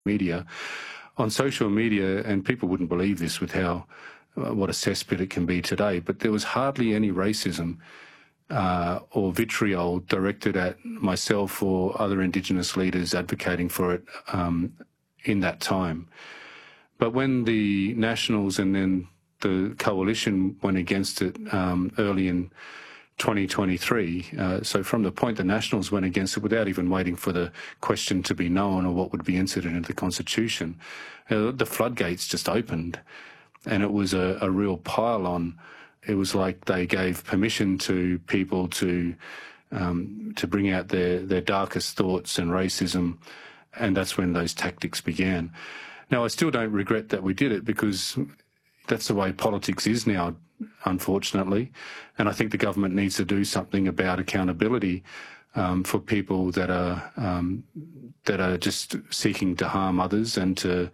media. On social media, and people wouldn't believe this with how what a cesspit it can be today, but there was hardly any racism or vitriol directed at myself or other Indigenous leaders advocating for it in that time. But when the Nationals and then the Coalition went against it early in 2023, so from the point the Nationals went against it without even waiting for the question to be known or what would be inserted into the Constitution, the floodgates just opened, and it was a real pile-on. It was like they gave permission to people to bring out their darkest thoughts and racism, and that's when those tactics began. Now, I still don't regret that we did it, because that's the way politics is now, unfortunately, and I think the government needs to do something about accountability for people that are just seeking to harm others and to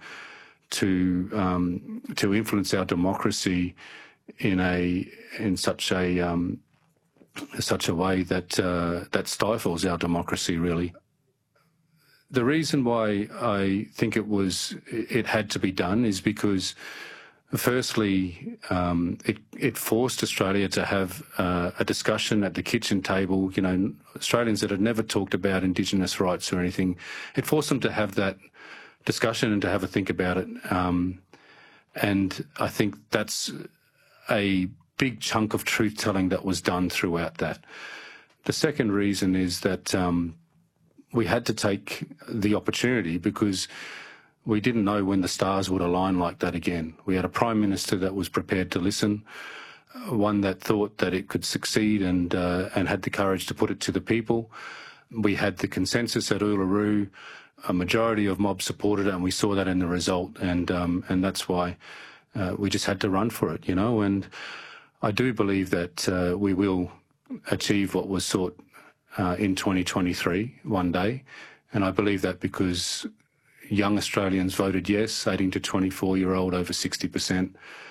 influence our democracy in such a way that stifles our democracy, really. The reason why I think it had to be done is because, firstly, it forced Australia to have a discussion at the kitchen table. You know, Australians that had never talked about Indigenous rights or anything, it forced them to have that discussion and to have a think about it. And I think that's a big chunk of truth-telling that was done throughout that. The second reason is that we had to take the opportunity because we didn't know when the stars would align like that again. We had a Prime Minister that was prepared to listen, one that thought that it could succeed and had the courage to put it to the people. We had the consensus at Uluru. A majority of mobs supported it, and we saw that in the result, and that's why we just had to run for it, you know. And I do believe that we will achieve what was sought in 2023 one day, and I believe that because young Australians voted yes, 18 to 24-year-old over 60%,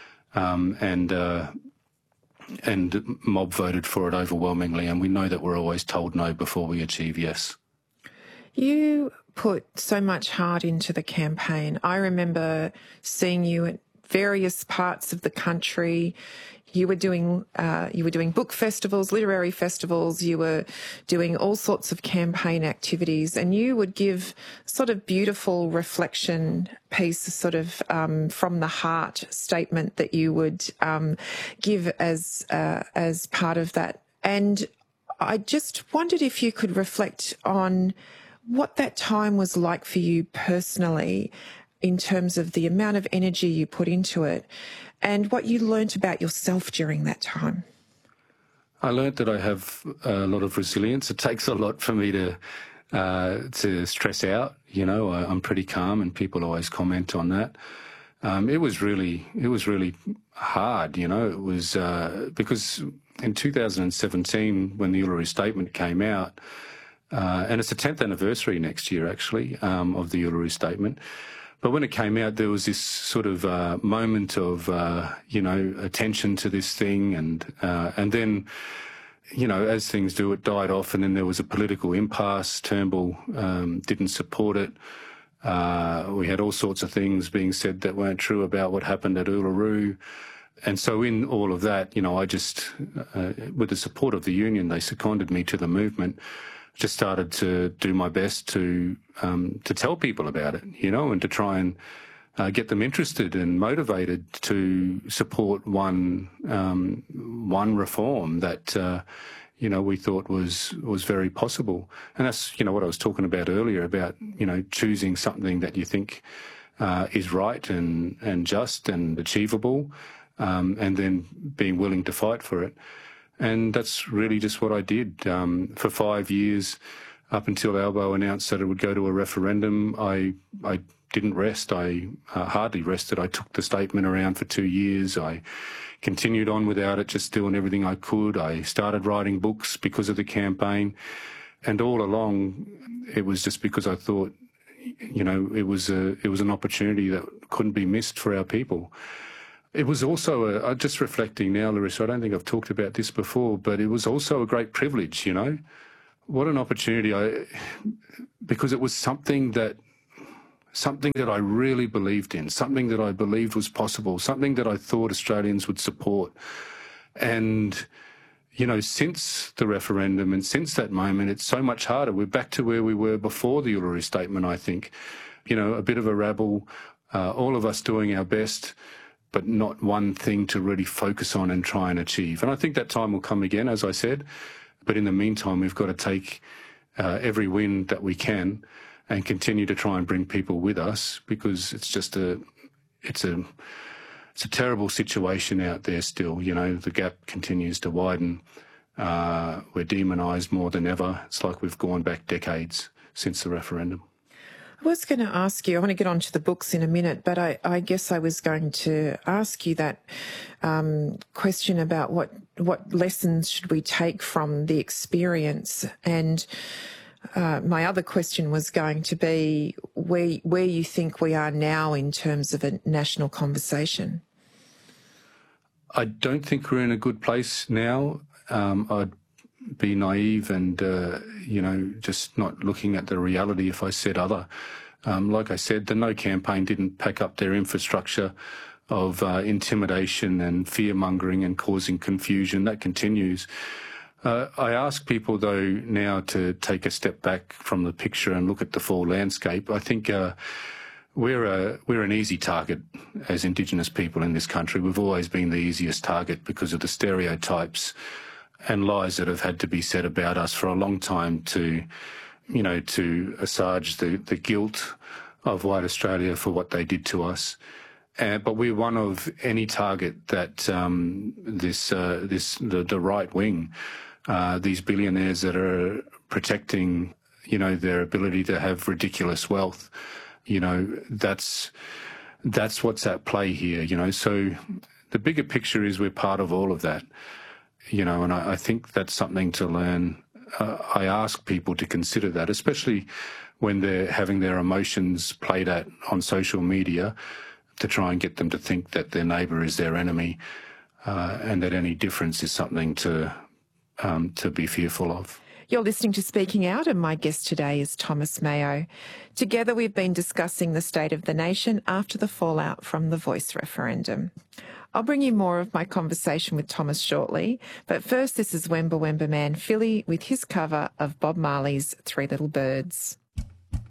and mob voted for it overwhelmingly, and we know that we're always told no before we achieve yes. You put so much heart into the campaign. I remember seeing you at various parts of the country. You were doing book festivals, literary festivals. You were doing all sorts of campaign activities, and you would give sort of beautiful reflection piece, sort of from the heart statement that you would give as part of that. And I just wondered if you could reflect on what that time was like for you personally, in terms of the amount of energy you put into it and what you learnt about yourself during that time. I learnt that I have a lot of resilience. It takes a lot for me to stress out. You know, I'm pretty calm, and people always comment on that. It was really hard. You know, it was because in 2017, when the Uluru Statement came out, and it's the 10th anniversary next year, actually, of the Uluru Statement. But when it came out, there was this sort of moment of, attention to this thing. And then, you know, as things do, it died off. And then there was a political impasse. Turnbull didn't support it. We had all sorts of things being said that weren't true about what happened at Uluru. And so in all of that, you know, I just, with the support of the union, they seconded me to the movement. Just started to do my best to tell people about it, you know, and to try and get them interested and motivated to support one reform that we thought was very possible. And that's, you know, what I was talking about earlier about, you know, choosing something that you think is right and just and achievable, and then being willing to fight for it. And that's really just what I did. For 5 years, up until Albo announced that it would go to a referendum, I didn't rest. I hardly rested. I took the statement around for 2 years. I continued on without it, just doing everything I could. I started writing books because of the campaign. And all along, it was just because I thought, you know, it was an opportunity that couldn't be missed for our people. It was also, just reflecting now, Larissa, I don't think I've talked about this before, but it was also a great privilege, you know. What an opportunity, because it was something that something that I really believed in, something that I believed was possible, something that I thought Australians would support. And, you know, since the referendum and since that moment, it's so much harder. We're back to where we were before the Uluru Statement, I think. You know, a bit of a rabble, all of us doing our best, but not one thing to really focus on and try and achieve. And I think that time will come again, as I said. But in the meantime, we've got to take every win that we can and continue to try and bring people with us, because it's just it's a terrible situation out there still. You know, the gap continues to widen. We're demonised more than ever. It's like we've gone back decades since the referendum. I was going to ask you, I want to get on to the books in a minute, but I guess I was going to ask you that question about what lessons should we take from the experience. And my other question was going to be where you think we are now in terms of a national conversation. I don't think we're in a good place now. I'd be naive and, you know, just not looking at the reality if I said other. Like I said, the No campaign didn't pack up their infrastructure of intimidation and fear-mongering and causing confusion. That continues. I ask people, though, now to take a step back from the picture and look at the full landscape. I think we're an easy target as Indigenous people in this country. We've always been the easiest target because of the stereotypes and lies that have had to be said about us for a long time to, you know, to assuage the guilt of white Australia for what they did to us. But we're one of any target that the right wing, these billionaires that are protecting, you know, their ability to have ridiculous wealth, you know, that's what's at play here, you know. So the bigger picture is we're part of all of that, you know, and I think that's something to learn. I ask people to consider that, especially when they're having their emotions played at on social media, to try and get them to think that their neighbour is their enemy, and that any difference is something to be fearful of. You're listening to Speaking Out, and my guest today is Thomas Mayo. Together we've been discussing the state of the nation after the fallout from the Voice referendum. I'll bring you more of my conversation with Thomas shortly, but first this is Wemba Wemba Man Philly with his cover of Bob Marley's Three Little Birds.